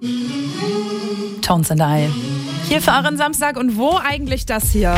Tones and I. Hier für euren Samstag. Und wo eigentlich das hier?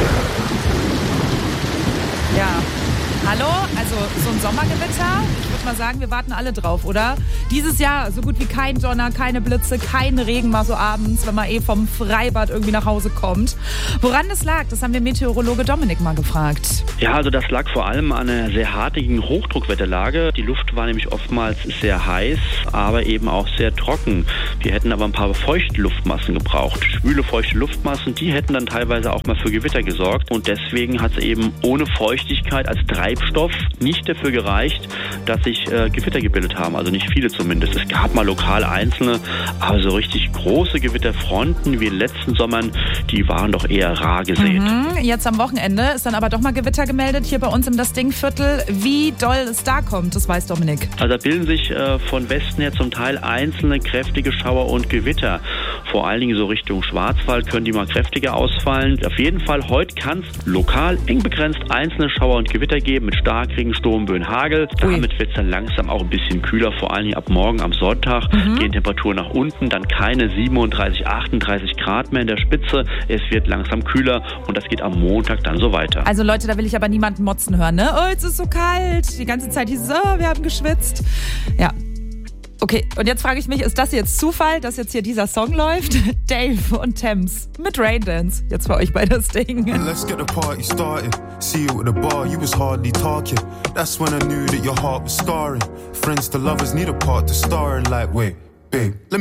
Ja. Hallo? Also so ein Sommergewitter? Ich würde mal sagen, wir warten alle drauf, oder? Dieses Jahr so gut wie kein Donner, keine Blitze, kein Regen mal so abends, wenn man vom Freibad irgendwie nach Hause kommt. Woran das lag, das haben wir Meteorologe Dominik mal gefragt. Ja, also das lag vor allem an einer sehr hartnäckigen Hochdruckwetterlage. Die Luft war nämlich oftmals sehr heiß, aber eben auch sehr trocken. Wir hätten aber ein paar feuchte Luftmassen gebraucht. Schwüle, feuchte Luftmassen, die hätten dann teilweise auch mal für Gewitter gesorgt. Und deswegen hat es eben ohne Feuchtigkeit als Treibstoff nicht dafür gereicht, dass sich Gewitter gebildet haben. Also nicht viele zumindest. Es gab mal lokal einzelne, aber so richtig große Gewitterfronten wie in den letzten Sommern, die waren doch eher rar gesät. Jetzt am Wochenende ist dann aber doch mal Gewitter gemeldet hier bei uns im Das Ding-Viertel. Wie doll es da kommt, das weiß Dominik. Also da bilden sich von Westen her zum Teil einzelne kräftige Schauer und Gewitter. Vor allen Dingen so Richtung Schwarzwald können die mal kräftiger ausfallen. Auf jeden Fall, heute kann es lokal eng begrenzt einzelne Schauer und Gewitter geben mit Starkregen, Sturmböen, Hagel. Damit wird es dann langsam auch ein bisschen kühler, vor allen Dingen ab morgen am Sonntag gehen Temperaturen nach unten, dann keine 37, 38 Grad mehr in der Spitze. Es wird langsam kühler und das geht am Montag dann so weiter. Also Leute, da will ich aber niemanden motzen hören, ne? Oh, es ist so kalt. Die ganze Zeit hieß es, wir haben geschwitzt. Ja. Okay, und jetzt frage ich mich, ist das jetzt Zufall, dass jetzt hier dieser Song läuft? Dave und Thames mit Raindance. Jetzt für euch bei Das Ding. Let's get the party started. See you at the bar, you was hardly talking. That's when I knew that your heart was scarring. Friends to lovers need a part to star in, like, wait, babe, let me